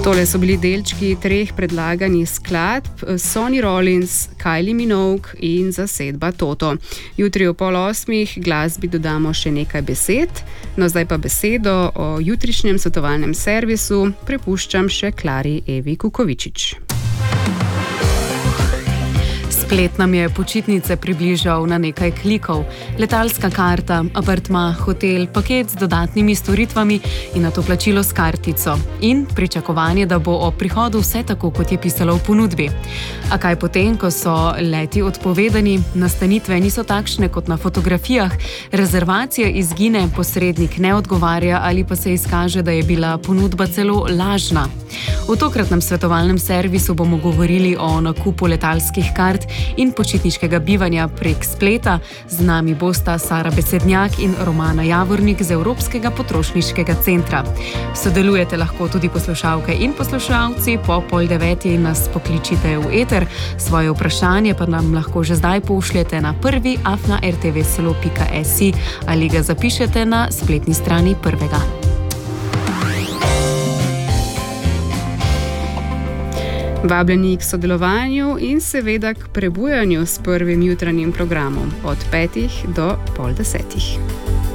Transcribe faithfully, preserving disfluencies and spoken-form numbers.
Tole so bili delčki treh predlaganih skladb: Sonny Rollins, Kylie Minogue in zasedba Toto. Jutri o pol osmih glasbi dodamo še nekaj besed, no zdaj pa besedo o jutrišnjem svetovalnem servisu prepuščam še Klari Evi Kukovičič. Splet nam je počitnice približal na nekaj klikov. Letalska karta, apartma, hotel, paket z dodatnimi storitvami in nato plačilo s kartico. In pričakovanje, da bo ob prihodu vse tako, kot je pisalo v ponudbi. A kaj potem, ko so leti odpovedani, nastanitve niso takšne kot na fotografijah, rezervacija izgine, posrednik ne odgovarja ali pa se izkaže, da je bila ponudba celo lažna. V tokratnem svetovalnem servisu bomo govorili o nakupu letalskih kart in počitniškega bivanja prek spleta. Z nami bosta Sara Besednjak in Romana Javornik z Evropskega potrošniškega centra. Sodelujete lahko tudi poslušalke in poslušalci, po pol deveti nas pokličite v eter, svoje vprašanje pa nam lahko že zdaj pošljete na prvi afna er te ve selo pika si ali ga zapišete na spletni strani prvega. Vabljeni k sodelovanju in seveda k prebujanju s prvim jutranjim programom od petih do pol desetih.